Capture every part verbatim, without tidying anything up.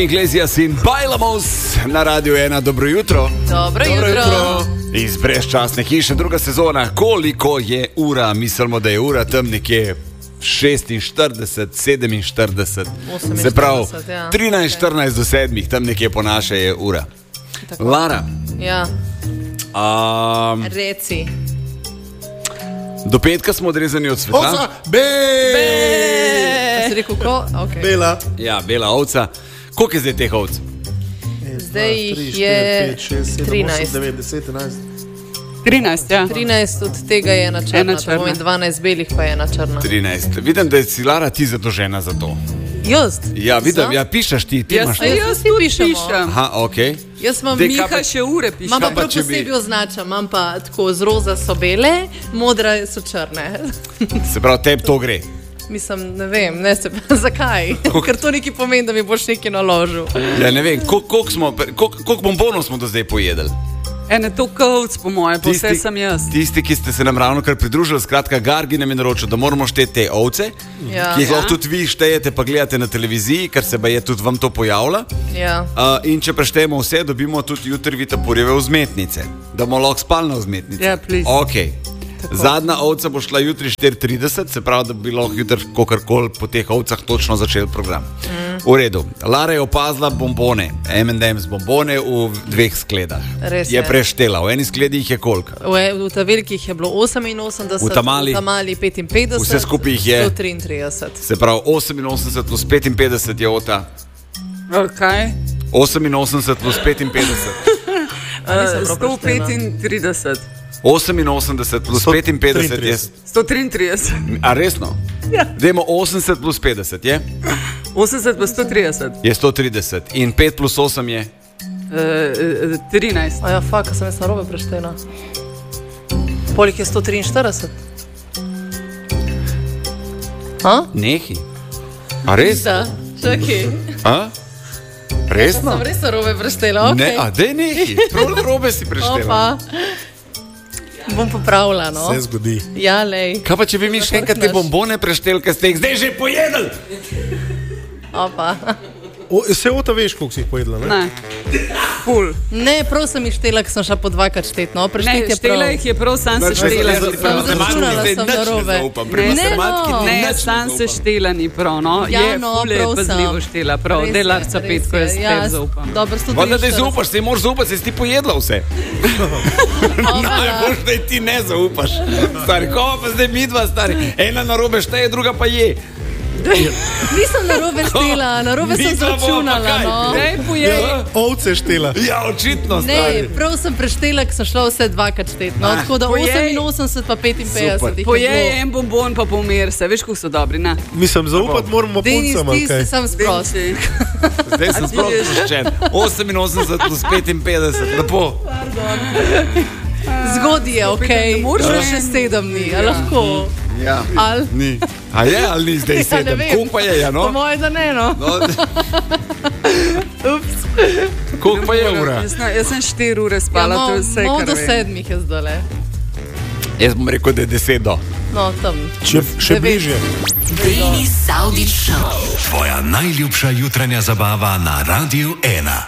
Iglesias in Bailamos na Radiu ena. Dobro jutro. Dobro, Dobro jutro. jutro. Iz brezčasne hiše, druga sezona. Koliko je ura? Mislimo, da je ura tam nekje šestinštirideset, sedeminštirideset. Se pravi, ja. trinajst, štirinajst do sedmih, tam nekje po naše je ura. Tako. Lara. Ja. Um, Reci. Do petka smo odrezani od sveta. Ovca, be! Be! Si rekel ko? Okay. Bela. Ja, bela ovca. Koliko je zdaj teh ovc? Zdaj jih je trinajst. trinajst, ja. trinajst od tega je ena črna, Ena črna. pomeni dvanajst belih pa je ena črna. trinajst. Vidim, da je si, Lara, ti zadožena za to. Jaz? Ja, vidim, Za? ja, pišeš ti, ti Jaz, imaš. A jaz jaz vsi tudi pišemo. pišem. Aha, okej. Jaz imam Dej, Miha, kaj Miha še ure piše. imam pa Kaj pa, prav če bi- posebej označam, imam pa tako z roza so bele, modra so črne. Se pravi, tebi to gre. Mislim, ne vem, ne se zakaj, ker to nekaj pomeni, da mi boš nekaj naložil. Ja, ne vem, kol- koliko smo, kol- koliko bombonov smo do zdaj pojedli. Ene to kovc, po moje, pa vse sem jaz. Tisti, ki ste se nam ravno kar pridružili, skratka, Gargi nam je naročil, da moramo šteti te ovce, Ja. ki jih Ja. lahko tudi vi štejete, pa gledate na televiziji, ker se je tudi vam to pojavlja. Ja. Uh, in če preštejemo vse, dobimo tudi jutri vitaporjeve vzmetnice, da bomo lahko spali na vzmetnici. Ja, please. Okay. Zadnja ovca bo šla jutri štiri trideset, se pravi, da bi lahko jutri kakorkoli po teh ovcah točno začel program. Mm. V redu. Lara je opazila bombone, M and M's bombone v dveh skledah. Res je je. preštela, v eni skledi jih je koliko? V, v ta velikih je bilo oseminosemdeset, V ta mali- v ta mali petinpetdeset, Vse skupaj jih je- sto triintrideset. Se pravi, oseminosemdeset plus petinpetdeset je ota. Kaj? oseminosemdeset plus petinpetdeset. nisem prav sto preštela. petintrideset. oseminosemdeset plus sto petinpetdeset je. sto triintrideset. A resno? Ja. Dajmo osemdeset plus petdeset je? osemdeset pa sto trideset. Je sto trideset. In pet plus osem je? Uh, trinajst. A ja, faka, sem jaz narobe preštela. Polik je sto triinštirideset. A? Nehi. A res? Da, čakaj. A? Resno? Sem res narobe preštela, ok. Ne, a dej nehi. Prav robe si preštela. Opa. Bom popravila, no. Se zgodi. Ja, lej. Kaj pa, če bi mi še enkrat te bombone prešteli, ker ste jih zdaj že pojedli? Opa. O, se ota veš, koliko si jih pojedla, ne? Ne. Ful. Ne, prav sem jih štela, ker sem šla po dvakrat štet, no. Ne, Preštet je prav. štela jih je prav, sam se štela. Jaz- ni jaz- prav. jaz- Zračunala zdaj sem nič ne narobe. zaupam, pri Ne, matematiki no. Ne, nič ne sam se zaupam. štela ni prav, no. Ja, je no, ful je prav sem. pazljivo štela, prav. Res je, Delarca res petko, je. jaz Ja, tebi zaupam. Dobro, sto Voda, da triinštirideset. zaupaš, se moraš zaupati, se si ti pojedla vse. Najbolj, da ti ne zaupaš. Stari, ko pa zdaj midva, stari. Ena narobe šteje, druga pa je. Nisem narobe štela, narobe sem Midva bova pa zračunala, kaj? no. Daj, pojej. Ja. Ovce štela. Ja, očitno, Ne, stari. prav sem preštela, ker sem šla vse dvakrat štet, no. Tako da Pojej. oseminosemdeset pa petinpetdeset Super. jih je Pojej bilo. en bombon pa pomir se, veš, kako so dobri, ne? Mislim, zaupati moramo Denis, puncam, ti ali kaj? si sam sprost. Denči. Zdaj sem sploh sproščen. oseminosemdeset plus petinpetdeset, lepo. Zgodi je, ok. Ne moreš Že več. še sedem dni, a lahko. Ja. Ali? Ni. A je ali ni zdaj Ja, ne sedem? vem. Koliko pa je, ja, Po no? moje, da ne, no. No, Ups. koliko pa je ura? Jaz, ne- jaz sem štiri ure Ja, spala, to je vse, malo kar do vem. sedmih je zdale. Jaz bom rekel, da je deset do. No, tam. Če, še Devet. bliže. Denis Saudić Show. Tvoja najljubša jutranja zabava na Radiu ena.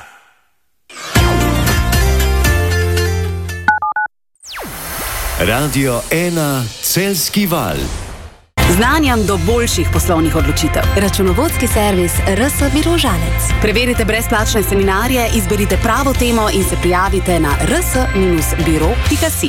Radio ena, Celjski val. Znanjem do boljših poslovnih odločitev. Računovodski servis R S Virožanec. Preverite brezplačne seminarje, izberite pravo temo in se prijavite na r s biro pika si.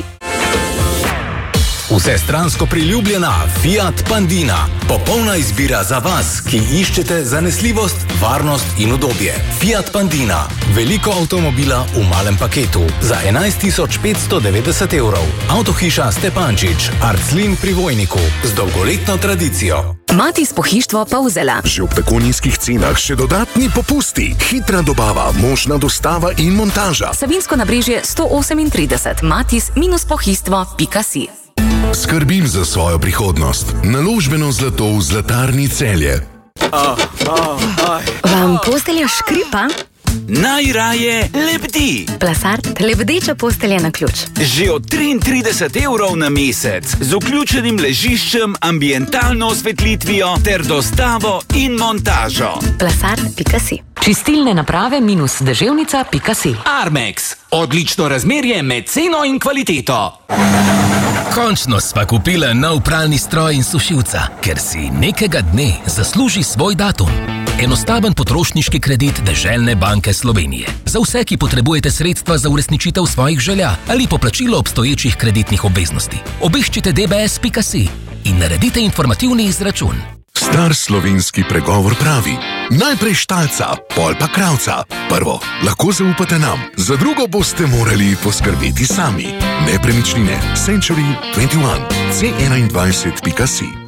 Vsestransko priljubljena Fiat Pandina. Popolna izbira za vas, ki iščete zanesljivost, varnost in udobje. Fiat Pandina. Veliko avtomobila v malem paketu. Za enajst tisoč petsto devetdeset evrov. Avtohiša Stepančič, Arclin pri Vojniku. Z dolgoletno tradicijo. Matis pohištvo Pavzela. Že ob tako nizkih cenah še dodatni popusti, hitra dobava, možna dostava in montaža. Savinsko nabrežje sto osemintrideset. Matis pohištvo pika si. Skrbim za svojo prihodnost. Naložbeno zlato v Zlatarni Celje. Vam postelja škripa? najraje lebdi. Plasart, lebdeča postelja na ključ. Že od triintrideset evrov na mesec, z vključenim ležiščem, ambientalno osvetlitvijo ter dostavo in montažo. Plasart pika si. Čistilne naprave minus deževnica pika si. Armex. Odlično razmerje med ceno in kvaliteto. Končno sva kupila nov pralni stroj in sušilca, ker si nekega dne zasluži svoj datum. Enostaven potrošniški kredit Deželne banke Slovenije. Za vse, ki potrebujete sredstva za uresničitev svojih želja ali poplačilo obstoječih kreditnih obveznosti. Obiščite d b s pika si in naredite informativni izračun. Star slovenski pregovor pravi: najprej štalca, pol pa kravca. Prvo, lahko zaupate nam, za drugo boste morali poskrbeti sami. Nepremičnine Century dvajset, c enaindvajset pika si.